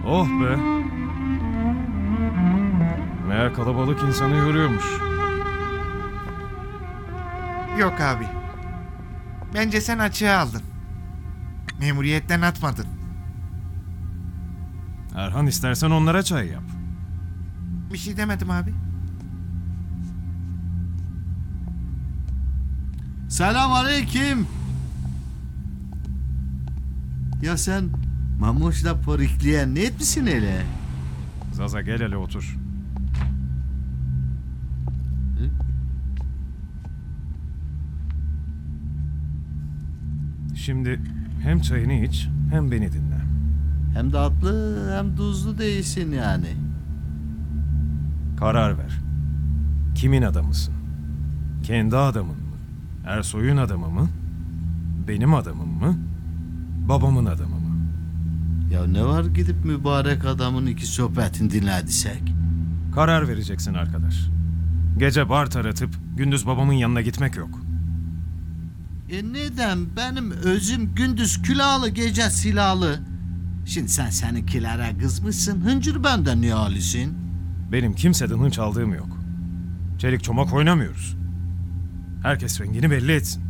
Oh be. Meğer kalabalık insanı yoruyormuş. Yok abi. Bence sen açığa aldın. Memuriyetten atmadın. Erhan, istersen onlara çay yap. Bir şey demedim abi. Selam aleyküm. Ya sen Mamoş'la porikleyen ne etmişsin hele? Zaza, gel hele otur. Şimdi hem çayını iç hem beni dinle. Hem tatlı hem tuzlu değilsin yani. Karar ver. Kimin adamısın? Kendi adamın mı? Ersoy'un adamı mı? Benim adamım mı? Babamın adamı mı? Ya ne var gidip mübarek adamın iki sohbetini dinlediysek? Karar vereceksin arkadaş. Gece bar taratıp gündüz babamın yanına gitmek yok. Neden benim özüm gündüz külahlı gece silahlı? Şimdi sen seninkilere kızmışsın, hıncır benden ne halisin? Benim kimseden hınç aldığım yok. Çelik çomak oynamıyoruz. Herkes rengini belli etsin.